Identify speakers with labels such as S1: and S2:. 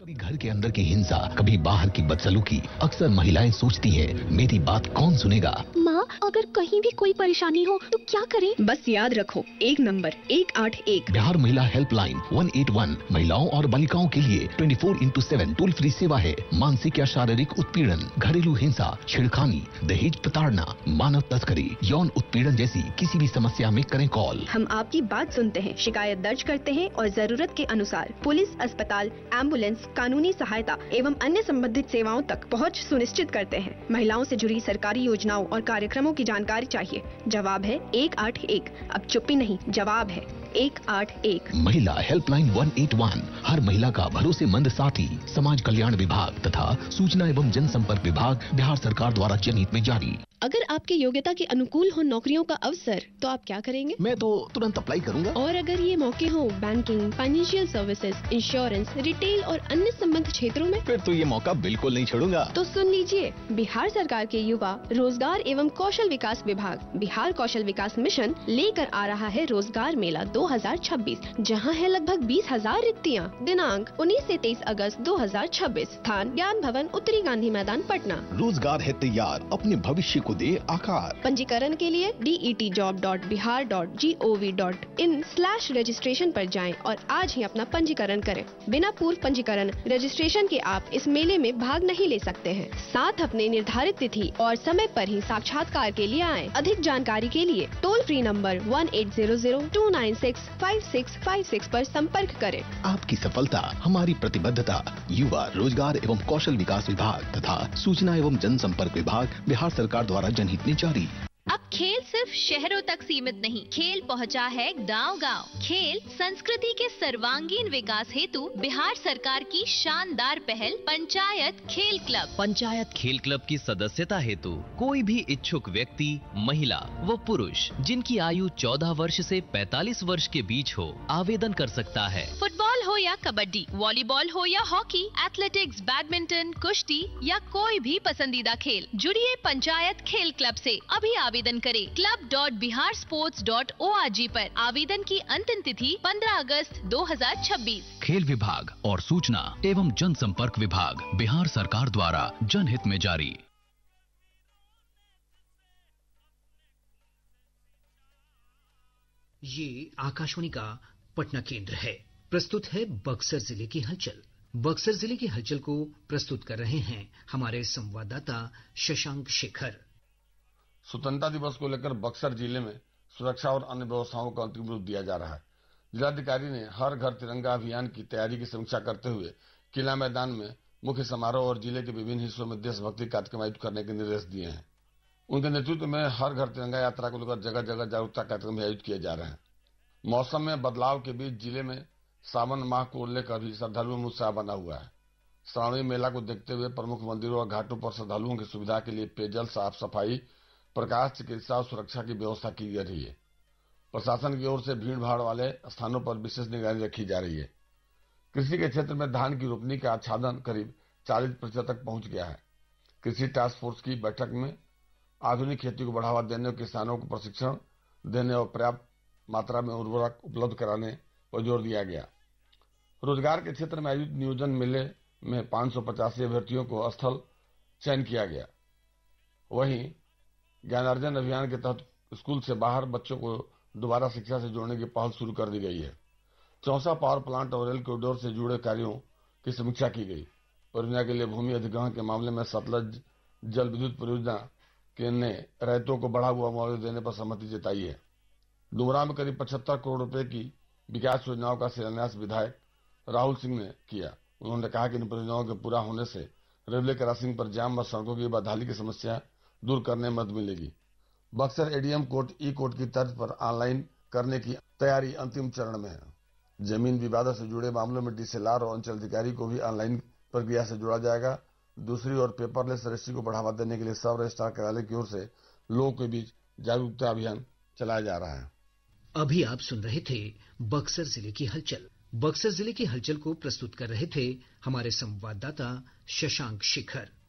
S1: कभी घर के अंदर की हिंसा, कभी बाहर की बदसलूकी। अक्सर महिलाएं सोचती हैं, मेरी बात कौन सुनेगा।
S2: माँ, अगर कहीं भी कोई परेशानी हो तो क्या करें?
S3: बस याद रखो, एक नंबर 181।
S1: बिहार महिला हेल्पलाइन 181 महिलाओं और बालिकाओं के लिए 24/7 टोल फ्री सेवा है। मानसिक या शारीरिक उत्पीड़न, घरेलू हिंसा, छेड़खानी, दहेज प्रताड़ना, मानव तस्करी, यौन उत्पीड़न जैसी किसी भी समस्या में करें कॉल।
S3: हम आपकी बात सुनते हैं, शिकायत दर्ज करते हैं और जरूरत के अनुसार पुलिस, अस्पताल, एम्बुलेंस, कानूनी सहायता एवं अन्य संबंधित सेवाओं तक पहुंच सुनिश्चित करते हैं। महिलाओं से जुड़ी सरकारी योजनाओं और कार्यक्रमों की जानकारी चाहिए? जवाब है 181। अब चुप्पी नहीं, जवाब है 181।
S1: महिला हेल्पलाइन 181 हर महिला का भरोसेमंद साथी। समाज कल्याण विभाग तथा सूचना एवं जनसंपर्क विभाग बिहार सरकार द्वारा जनहित में जारी।
S3: अगर आपके योग्यता के अनुकूल हो नौकरियों का अवसर, तो आप क्या करेंगे?
S1: मैं तो तुरंत अप्लाई करूंगा।
S3: और अगर ये मौके हो banking, financial services, insurance, retail और अन्य संबंध क्षेत्रों में,
S1: फिर तो ये मौका बिल्कुल नहीं छोड़ूंगा।
S3: तो सुन लीजिए, बिहार सरकार के युवा रोजगार एवं कौशल विकास विभाग बिहार कौशल विकास मिशन लेकर आ रहा है रोजगार मेला 2026, जहां है लगभग 20,000 रिक्तियां। दिनांक 19 से 23 अगस्त 2026। स्थान ज्ञान भवन, उत्तरी गांधी मैदान, पटना।
S1: रोजगार है तैयार, अपने भविष्य को दे आकार।
S3: पंजीकरण के लिए detjob.bihar.gov.in/registration पर जाएं और आज ही अपना पंजीकरण करें। बिना पूर्व पंजीकरण रजिस्ट्रेशन के आप इस मेले में भाग नहीं ले सकते हैं। साथ अपने निर्धारित तिथि और समय पर ही साक्षात्कार के लिए आएं। अधिक जानकारी के लिए टोल फ्री नंबर 1800-296-5656 पर संपर्क करें।
S1: आपकी सफलता हमारी प्रतिबद्धता। युवा रोजगार एवं कौशल विकास विभाग तथा सूचना एवं जनसंपर्क विभाग बिहार सरकार द्वारा जनहित में जारी।
S4: अब खेल सिर्फ शहरों तक सीमित नहीं, खेल पहुंचा है गांव-गांव। खेल संस्कृति के सर्वांगीण विकास हेतु बिहार सरकार की शानदार पहल पंचायत खेल क्लब।
S5: पंचायत खेल क्लब की सदस्यता हेतु कोई भी इच्छुक व्यक्ति, महिला व पुरुष जिनकी आयु 14 वर्ष से 45 वर्ष के बीच हो, आवेदन कर सकता है।
S4: फुटबॉल हो या कबड्डी, वॉलीबॉल हो या हॉकी, एथलेटिक्स, बैडमिंटन, कुश्ती या कोई भी पसंदीदा खेल, जुड़िए पंचायत खेल क्लब से। अभी आवेदन करें club.biharsports.org पर। आवेदन की अंतिम तिथि 15 अगस्त 2026।
S5: खेल विभाग और सूचना एवं जनसंपर्क विभाग बिहार सरकार द्वारा जनहित में जारी।
S6: ये आकाशवाणी का पटना केंद्र है। प्रस्तुत है बक्सर जिले की हलचल। बक्सर जिले की हलचल को प्रस्तुत कर रहे हैं हमारे संवाददाता शशांक शेखर।
S7: स्वतंत्रता दिवस को लेकर बक्सर जिले में सुरक्षा और अन्य व्यवस्थाओं को अंतिम रूप दिया जा रहा है। जिलाधिकारी ने हर घर तिरंगा अभियान की तैयारी की समीक्षा करते हुए किला मैदान में मुख्य समारोह और जिले के विभिन्न हिस्सों में देशभक्ति कार्यक्रम आयोजित करने के निर्देश दिए हैं। उनके नेतृत्व में हर घर तिरंगा यात्रा को लेकर जगह जगह जागरूकता कार्यक्रम भी आयोजित किए जा रहे हैं। मौसम में बदलाव के बीच जिले में सावन माह को लेकर भी श्रद्धालुओं में उत्साह बना हुआ है। श्रावणी मेला को देखते हुए प्रमुख मंदिरों और घाटों पर श्रद्धालुओं की सुविधा के लिए पेयजल, साफ सफाई, प्रकाश, चिकित्सा और सुरक्षा की व्यवस्था की जा रही है। प्रशासन की ओर से भीड़ भाड़ वाले स्थानों पर विशेष निगरानी रखी जा रही है। कृषि के क्षेत्र में धान की रोपनी का आच्छादन करीब 40% तक पहुंच गया है। कृषि टास्क फोर्स की बैठक में आधुनिक खेती को बढ़ावा देने और किसानों को प्रशिक्षण देने और पर्याप्त मात्रा में उर्वरक उपलब्ध कराने पर जोर दिया गया। रोजगार के क्षेत्र में आयोजित नियोजन मेले में 585 अभ्यर्थियों को स्थल चयन किया गया। वहीं ज्ञानार्जन अभियान के तहत स्कूल से बाहर बच्चों को दोबारा शिक्षा से जोड़ने की पहल शुरू कर दी गई है। चौसा पावर प्लांट और रेल कॉरिडोर से जुड़े कार्यों की समीक्षा की गई। परियोजना के लिए भूमि अधिग्रहण के मामले में सतलज जल विद्युत परियोजना के ने रैयतों को बढ़ा हुआ मुआवजा देने पर सहमति जताई है। डुमरा में करीब 75 करोड़ रुपए की विकास योजनाओं का शिलान्यास विधायक राहुल सिंह ने किया। उन्होंने कहा कि इन परियोजनाओं के पूरा होने से रेलवे क्रॉसिंग पर जाम व सड़कों की बदहाली की समस्या दूर करने में मदद मिलेगी। बक्सर एडीएम कोर्ट ई कोर्ट की तर्ज पर ऑनलाइन करने की तैयारी अंतिम चरण में है। जमीन विवादों से जुड़े मामलों में डीसीएलआर और अंचल अधिकारी को भी ऑनलाइन प्रक्रिया से जोड़ा जाएगा। दूसरी ओर पेपरलेस रजिस्ट्री को बढ़ावा देने के लिए सब रजिस्ट्रार कार्यालय की ओर से लोगों के बीच जागरूकता अभियान चलाया जा रहा है।
S6: अभी आप सुन रहे थे बक्सर जिले की हलचल। बक्सर जिले की हलचल को प्रस्तुत कर रहे थे हमारे संवाददाता शशांक शेखर।